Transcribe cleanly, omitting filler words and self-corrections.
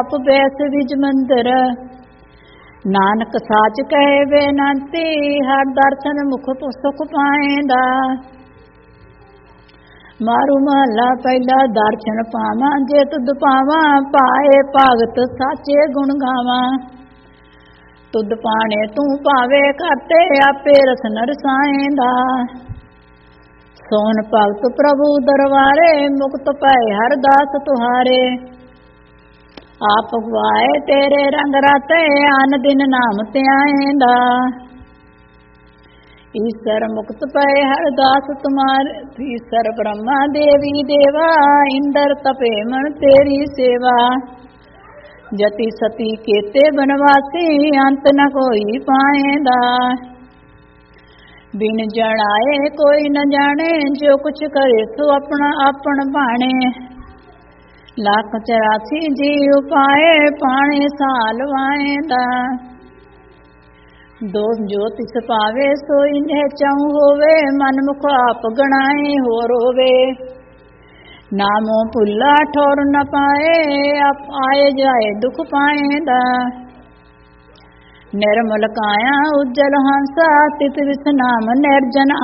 ਆਪ ਬੈਸ ਵਿਜ ਮੰਦਰ। ਨਾਨਕ ਸਾਚ ਕਹੇ ਬੇਨੰਤੀ, ਹਰ ਦਰਸ਼ਨ ਮੁਖ ਸੁਖ ਪਾਏਂਦਾ। ਮਾਰੂ ਮਹਲਾ ਪਹਿਲਾ, ਦਰਸ਼ਨ ਪਾਵਾਂ ਜੇ ਤੁਧ ਪਾਵਾਂ, ਪਾਏ ਭਗਤ ਸਾਚੇ ਗੁਣ ਗਾਵਾਂ। ਤੁਧ ਪਾਣੇ ਤੂੰ ਭਾਵੇ ਕਰਤੇ, ਆਪੇ ਰਸਨ ਰਸਾਏਂਦਾ। ਸੋਨ ਭਗਤ ਪ੍ਰਭੂ ਦਰਬਾਰੇ, ਮੁਕਤ ਪਏ ਹਰ ਦਾਸ ਤੁਹਾਰੇ। ਆਪ ਗਵਾਏ ਤੇਰੇ ਰੰਗ ਰਾਤੇ, ਅਨ ਦਿਨ ਨਾਮ ਧਿਆਏਂਦਾ। ਈਸਰ ਮੁਕਤ ਪਏ ਹਰ ਦਾਸ ਤੁਮਾਰੇ, ਈਸਰ ਬ੍ਰਹਮਾ ਦੇਵੀ ਦੇਵਾ, ਇੰਦਰ ਤਪੇ ਮਨ ਤੇਰੀ ਸੇਵਾ। ਜਤੀ ਸਤੀ ਕੇਤੇ ਬਨਵਾਸੀ, ਅੰਤ ਨ ਕੋਈ ਪਾਏਂਦਾ। ਬਿਨ ਜਣਾਏ ਕੋਈ ਨ ਜਾਣੇ, ਜੋ ਕੁਛ ਕਰੇ ਸੋ ਆਪਣਾ ਆਪਣ ਭਾਣੇ। ਲੱਖ 84 ਜੀਉ ਪਾਏ, ਪਾਣੇ ਸਾਲ ਵਾਏਂਦਾ। ਦੋ ਜੋ ਤਿਸ ਪਾਵੇ ਸੋਈ ਨੇ ਚਾਉ ਹੋਵੇ, ਮਨ ਮੁਖ ਆਪ ਗਣਾਏ ਹੋਰ ਹੋਵੇ। ਨਾਮੋ ਭੁੱਲਾ ਠੌਰ ਨ ਪਾਏ, ਆਏ ਜਾਏ ਦੁਖ ਪਾਏਂਦਾ। ਨਿਰਮਲ ਕਾਇਆ ਉਜਲ ਹੰਸਾ, ਤਿਤ ਵਿਸ ਨਾਮ ਨਿਰਜਨ